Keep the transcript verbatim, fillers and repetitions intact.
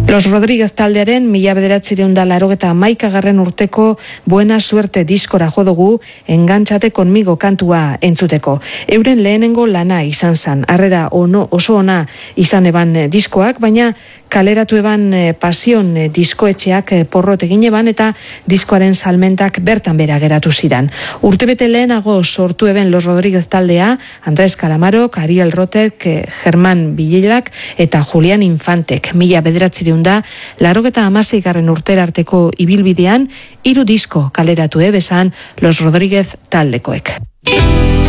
Los Rodríguez taldearen mila bederatziehun eta laurogeita hamaikagarren urteko Buena Suerte diskora jo dugu Engantxate konmigo kantua entzuteko. Euren lehenengo lana izan zan, harrera ono, oso ona izan eban diskoak, baina kaleratu eban Pasion diskoetxeak porrot egin eban eta diskoaren salmentak bertan bera geratu ziran. Urtebete lehenago sortu eben Los Rodríguez taldea, Andrés Calamarok, Ariel Rotek, Germán Villelak eta Julián Infantek. Mila bederatziehun da, laurogeita hamaseigarren urtera arteko ibilbidean, hiru disko kaleratu ebesan Los Rodríguez taldekoek.